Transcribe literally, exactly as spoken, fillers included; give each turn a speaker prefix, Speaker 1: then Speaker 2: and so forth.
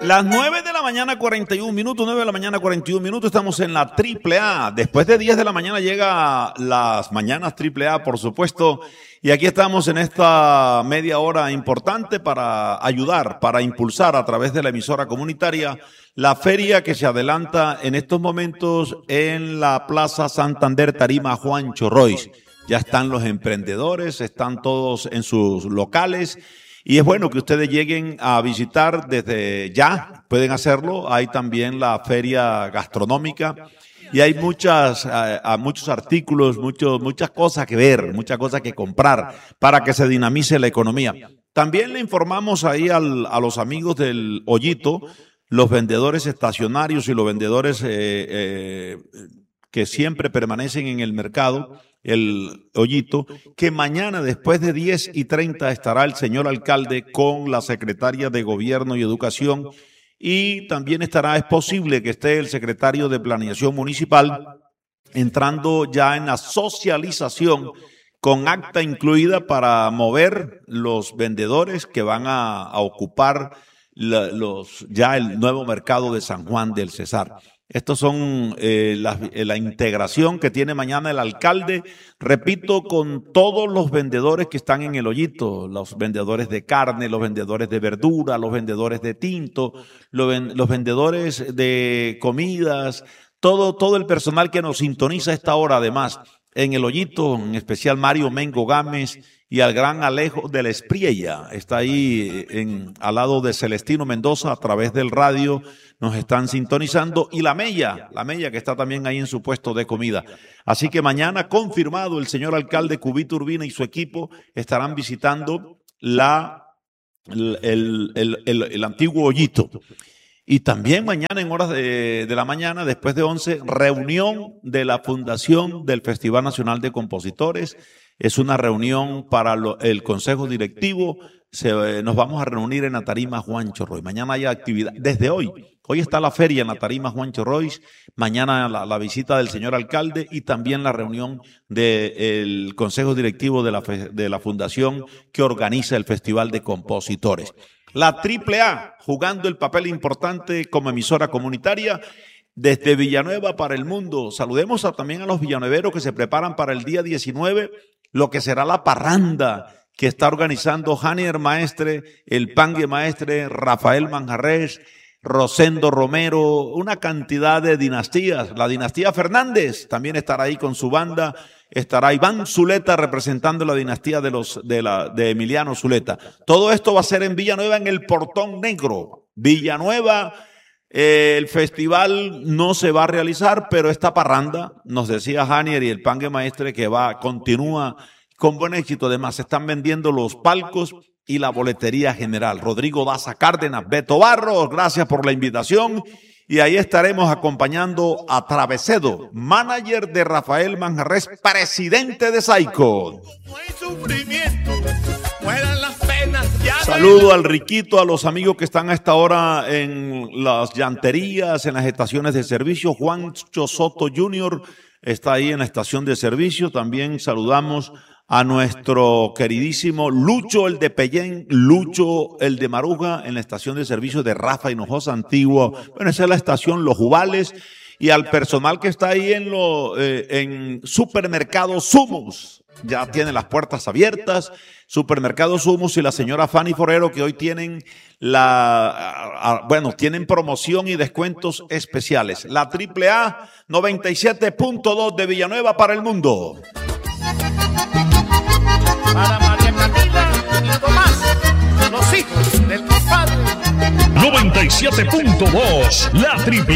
Speaker 1: Las nueve de la mañana, cuarenta y un minutos, nueve de la mañana, cuarenta y un minutos, estamos en la Triple A. Después de diez de la mañana llega las mañanas Triple A, por supuesto, y aquí estamos en esta media hora importante para ayudar, para impulsar a través de la emisora comunitaria la feria que se adelanta en estos momentos en la Plaza Santander Tarima Juancho Royce. Ya están los emprendedores, están todos en sus locales. Y es bueno que ustedes lleguen a visitar desde ya, pueden hacerlo. Hay también la feria gastronómica y hay muchas, a, a muchos artículos, muchos, muchas cosas que ver, muchas cosas que comprar para que se dinamice la economía. También le informamos ahí al, a los amigos del Hoyito, los vendedores estacionarios y los vendedores eh, eh, que siempre permanecen en el mercado, el Hoyito, que mañana después de diez y treinta estará el señor alcalde con la secretaria de Gobierno y Educación, y también estará, es posible que esté el secretario de Planeación Municipal entrando ya en la socialización con acta incluida para mover los vendedores que van a, a ocupar la, los, ya el nuevo mercado de San Juan del Cesar. Estos son eh, la, la integración que tiene mañana el alcalde, repito, con todos los vendedores que están en el Hoyito, los vendedores de carne, los vendedores de verdura, los vendedores de tinto, los, los vendedores de comidas, todo, todo el personal que nos sintoniza a esta hora, además, en el Hoyito, en especial Mario Mengo Gámez y al gran Alejo de la Espriella, está ahí en, al lado de Celestino Mendoza a través del radio, nos están sintonizando, y la Mella, la Mella que está también ahí en su puesto de comida. Así que mañana, confirmado, el señor alcalde Cubito Urbina y su equipo estarán visitando la, el, el, el, el, el antiguo Hoyito. Y también mañana en horas de, de la mañana, después de once, reunión de la Fundación del Festival Nacional de Compositores. Es una reunión para lo, el Consejo Directivo. Se, eh, nos vamos a reunir en la Tarima Juancho Royce. Mañana hay actividad, desde hoy. Hoy está la feria en la Tarima Juancho Royce. Mañana la, la visita del señor alcalde y también la reunión del Consejo Directivo de la, de la Fundación que organiza el Festival de Compositores. La Triple A, jugando el papel importante como emisora comunitaria desde Villanueva para el mundo. Saludemos a, también a los villanueveros que se preparan para el día diecinueve, lo que será la parranda que está organizando Janier Maestre, el Pangue Maestre, Rafael Manjarres, Rosendo Romero, una cantidad de dinastías. La dinastía Fernández también estará ahí con su banda. Estará Iván Zuleta representando la dinastía de los de la de Emiliano Zuleta. Todo esto va a ser en Villanueva, en el Portón Negro. Villanueva, eh, el festival no se va a realizar, pero esta parranda, nos decía Janier y el Pangue Maestre, que va, continúa con buen éxito. Además, se están vendiendo los palcos y la boletería general. Rodrigo Daza Cárdenas, Beto Barros, gracias por la invitación. Y ahí estaremos acompañando a Travesedo, manager de Rafael Manjarres, presidente de Saico. Saludo al Riquito, a los amigos que están a esta hora en las llanterías, en las estaciones de servicio. Juancho Soto junior está ahí en la estación de servicio. También saludamos a nuestro queridísimo Lucho, el de Pellén, Lucho, el de Maruja, en la estación de servicio de Rafa Hinojosa Antiguo. Bueno, esa es la estación Los Jubales. Y al personal que está ahí en, lo, eh, en Supermercado Sumos, ya tiene las puertas abiertas. Supermercado Sumos y la señora Fanny Forero, que hoy tienen la, a, a, bueno, tienen promoción y descuentos especiales. La Triple A noventa y siete punto dos de Villanueva para el mundo.
Speaker 2: Para María Camila y Tomás, los hijos del compadre.
Speaker 3: noventa y siete punto dos, la Triple